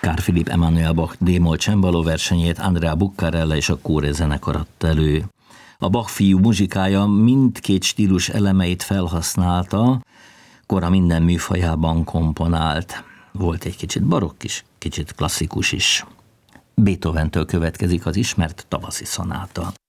Carl Philipp Emanuel Bach d-moll csembaló versenyét Andrea Buccarella és a Kóré zenekar adta elő. A Bach fiú muzsikája mindkét stílus elemeit felhasználta, kora minden műfajában komponált. Volt egy kicsit barokk is, kicsit klasszikus is. Beethoventől következik az ismert tavaszi szonáta.